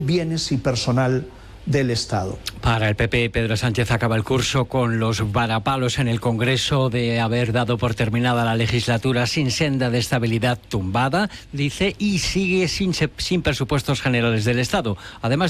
bienes y personal del Estado. Para el PP, Pedro Sánchez acaba el curso con los varapalos en el Congreso de haber dado por terminada la legislatura sin senda de estabilidad tumbada, dice, y sigue sin presupuestos generales del Estado. Además